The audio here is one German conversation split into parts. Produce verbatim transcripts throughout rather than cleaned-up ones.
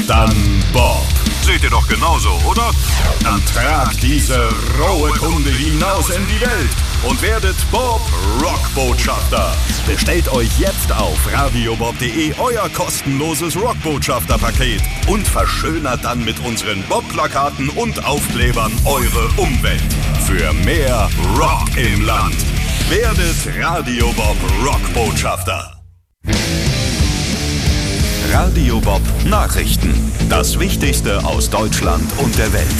Dann Bob. Seht ihr doch genauso, oder? Dann tragt diese rohe Kunde hinaus in die Welt und werdet Bob Rockbotschafter. Bestellt euch jetzt auf radiobob punkt de euer kostenloses Rockbotschafter-Paket und verschönert dann mit unseren Bob-Plakaten und Aufklebern eure Umwelt. Für mehr Rock im Land. Werdet Radio Bob Rockbotschafter. Radio Bob Nachrichten. Das Wichtigste aus Deutschland und der Welt.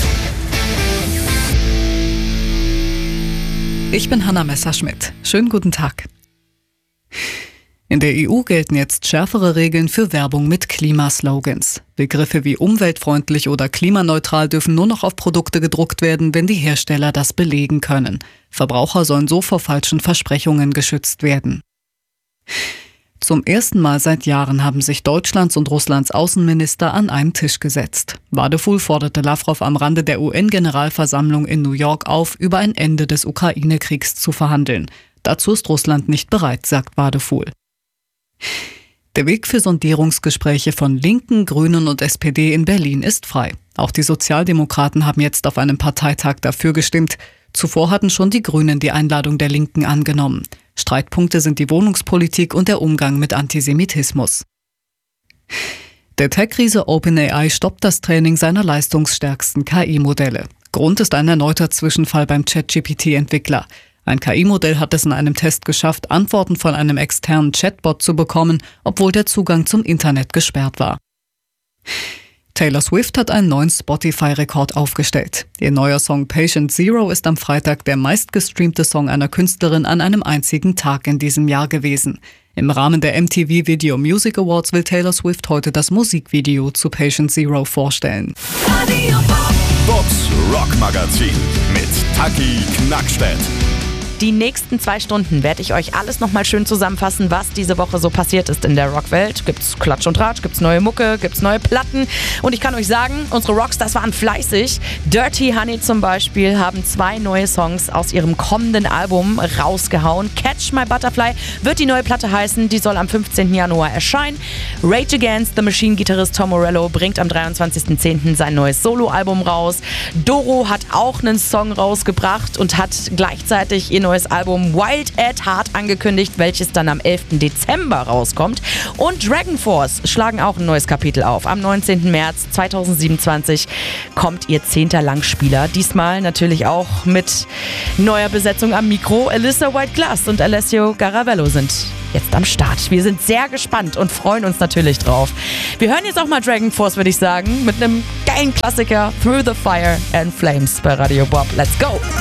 Ich bin Hanna Messerschmidt. Schönen guten Tag. In der E U gelten jetzt schärfere Regeln für Werbung mit Klimaslogans. Begriffe wie umweltfreundlich oder klimaneutral dürfen nur noch auf Produkte gedruckt werden, wenn die Hersteller das belegen können. Verbraucher sollen so vor falschen Versprechungen geschützt werden. Zum ersten Mal seit Jahren haben sich Deutschlands und Russlands Außenminister an einen Tisch gesetzt. Wadephul forderte Lavrov am Rande der U N-Generalversammlung in New York auf, über ein Ende des Ukraine-Kriegs zu verhandeln. Dazu ist Russland nicht bereit, sagt Wadephul. Der Weg für Sondierungsgespräche von Linken, Grünen und S P D in Berlin ist frei. Auch die Sozialdemokraten haben jetzt auf einem Parteitag dafür gestimmt. Zuvor hatten schon die Grünen die Einladung der Linken angenommen. Streitpunkte sind die Wohnungspolitik und der Umgang mit Antisemitismus. Der Tech-Riese OpenAI stoppt das Training seiner leistungsstärksten K I-Modelle. Grund ist ein erneuter Zwischenfall beim ChatGPT-Entwickler. Ein K I-Modell hat es in einem Test geschafft, Antworten von einem externen Chatbot zu bekommen, obwohl der Zugang zum Internet gesperrt war. Taylor Swift hat einen neuen Spotify-Rekord aufgestellt. Ihr neuer Song Patient Zero ist am Freitag der meistgestreamte Song einer Künstlerin an einem einzigen Tag in diesem Jahr gewesen. Im Rahmen der M T V Video Music Awards will Taylor Swift heute das Musikvideo zu Patient Zero vorstellen. Bobs Rockmagazin mit Taki Knackstedt. Die nächsten zwei Stunden werde ich euch alles nochmal schön zusammenfassen, was diese Woche so passiert ist in der Rockwelt. Gibt's Klatsch und Tratsch, gibt's neue Mucke, gibt's neue Platten. Und ich kann euch sagen, unsere Rockstars waren fleißig. Dirty Honey zum Beispiel haben zwei neue Songs aus ihrem kommenden Album rausgehauen. Catch My Butterfly wird die neue Platte heißen, die soll am fünfzehnten Januar erscheinen. Rage Against the Machine-Gitarrist Tom Morello bringt am dreiundzwanzigsten zehnten sein neues Soloalbum raus. Doro hat auch einen Song rausgebracht und hat gleichzeitig ihr neues Album Wild at Heart angekündigt, welches dann am elften Dezember rauskommt. Und Dragon Force schlagen auch ein neues Kapitel auf. Am neunzehnten März zweitausendsiebenundzwanzig kommt ihr zehnter Langspieler. Diesmal natürlich auch mit neuer Besetzung am Mikro. Alyssa White Glass und Alessio Garavello sind jetzt am Start. Wir sind sehr gespannt und freuen uns natürlich drauf. Wir hören jetzt auch mal Dragon Force, würde ich sagen, mit einem geilen Klassiker Through the Fire and Flames bei Radio Bob. Let's go!